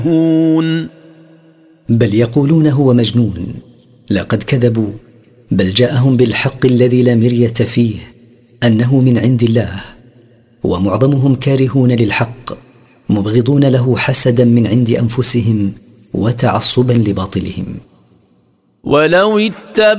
بل يقولون هو مجنون. لقد كذبوا، بل جاءهم بالحق الذي لا مرية فيه أنه من عند الله، ومعظمهم كارهون للحق مبغضون له حسدا من عند أنفسهم وتعصبا لباطلهم. ولو اتبع